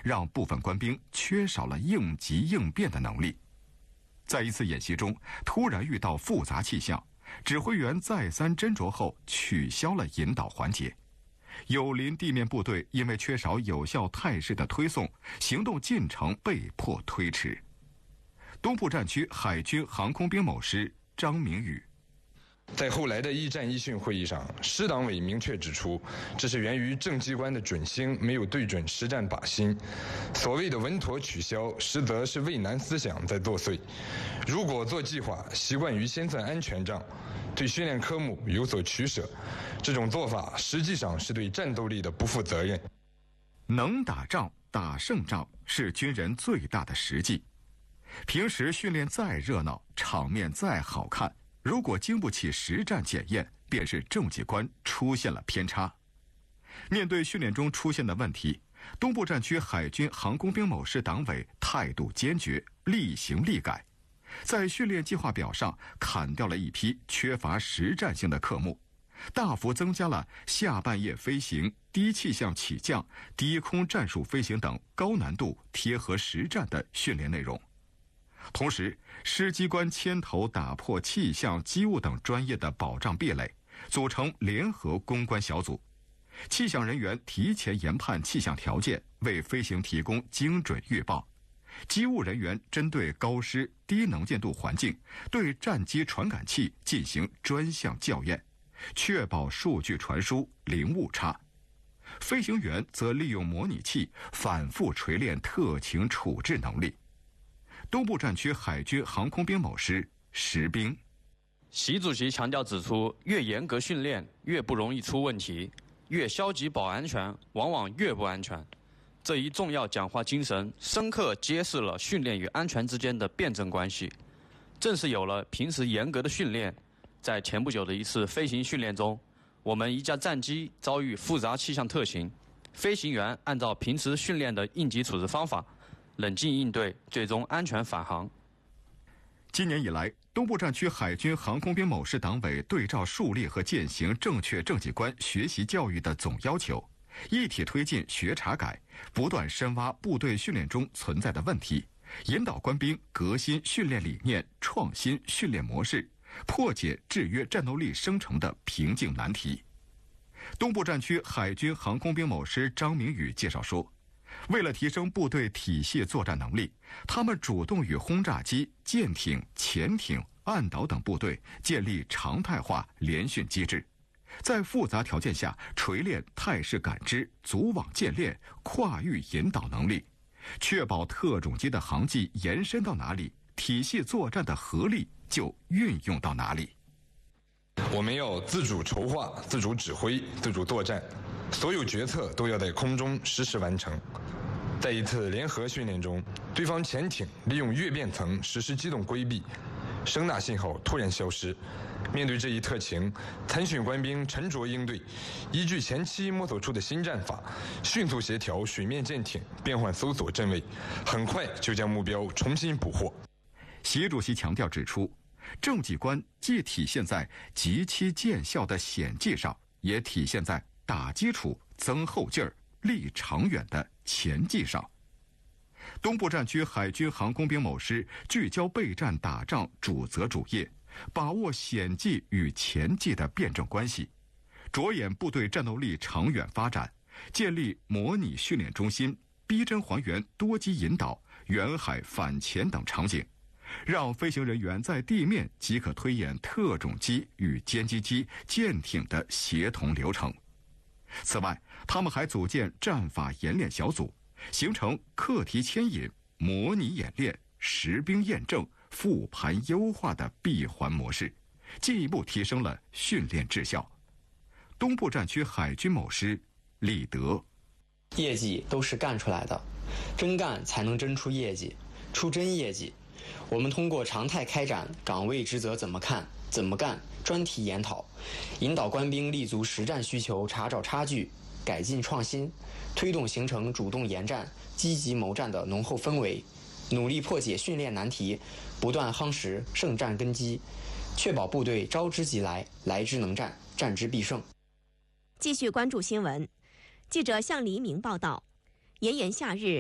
让部分官兵缺少了应急应变的能力。在一次演习中，突然遇到复杂气象，指挥员再三斟酌后取消了引导环节。友邻地面部队因为缺少有效态势的推送，行动进程被迫推迟。东部战区海军航空兵某师张明宇。 在后来的一战一训会议上，师党委明确指出，这是源于正机关的准星没有对准实战靶心。所谓的稳妥取消，实则是畏难思想在作祟。如果做计划习惯于先算安全账，对训练科目有所取舍，这种做法实际上是对战斗力的不负责任。 能打仗、打胜仗是军人最大的实际。平时训练再热闹，场面再好看，如果经不起实战检验，便是政绩观出现了偏差。面对训练中出现的问题，东部战区海军航空兵某师党委态度坚决，立行立改，在训练计划表上砍掉了一批缺乏实战性的科目，大幅增加了下半夜飞行、低气象起降、低空战术飞行等高难度贴合实战的训练内容。同时，师机关牵头打破气象、机务等专业的保障壁垒，组成联合攻关小组。气象人员提前研判气象条件，为飞行提供精准预报；机务人员针对高湿、低能见度环境，对战机传感器进行专项校验，确保数据传输零误差。飞行员则利用模拟器反复锤炼特情处置能力。东部战区海军航空兵某师石兵。 习主席强调指出，越严格训练越不容易出问题，越消极保安全往往越不安全。这一重要讲话精神深刻揭示了训练与安全之间的辩证关系。正是有了平时严格的训练，在前不久的一次飞行训练中，我们一架战机遭遇复杂气象特情，飞行员按照平时训练的应急处置方法冷静应对，最终安全返航。 今年以来，东部战区海军航空兵某师党委对照树立和践行正确政绩观学习教育的总要求，一体推进学查改，不断深挖部队训练中存在的问题，引导官兵革新训练理念，创新训练模式，破解制约战斗力生成的瓶颈难题。东部战区海军航空兵某师张明宇介绍说，为了提升部队体系作战能力，他们主动与轰炸机、舰艇、潜艇、岸岛等部队建立常态化联训机制，在复杂条件下锤炼态势感知、组网建练、跨域引导能力，确保特种机的航迹延伸到哪里，体系作战的合力就运用到哪里。 我们要自主筹划、自主指挥、自主作战，所有决策都要在空中实时完成。在一次联合训练中，对方潜艇利用月变层实施机动规避，声呐信号突然消失。面对这一特情，参训官兵沉着应对，依据前期摸索出的新战法，迅速协调水面舰艇变换搜索阵位，很快就将目标重新捕获。 习主席强调指出，政绩观既体现在极其见效的显绩上，也体现在打基础、增后劲儿、立长远的前绩上。东部战区海军航空兵某师聚焦备战打仗主责主业，把握显绩与前绩的辩证关系，着眼部队战斗力长远发展，建立模拟训练中心，逼真还原多机引导、远海反潜等场景，让飞行人员在地面即可推演特种机与歼击机、舰艇的协同流程。此外，他们还组建战法演练小组，形成课题牵引、模拟演练、实兵验证、复盘优化的闭环模式，进一步提升了训练质效。东部战区海军某师李德： 业绩都是干出来的，真干才能真出业绩，出真业绩。我们通过常态开展岗位职责怎么看、怎么干专题研讨，引导官兵立足实战需求，查找差距，改进创新，推动形成主动研战、积极谋战的浓厚氛围，努力破解训练难题，不断夯实胜战根基，确保部队招之即来，来之能战，战之必胜。 继续关注新闻，记者向黎明报道，炎炎夏日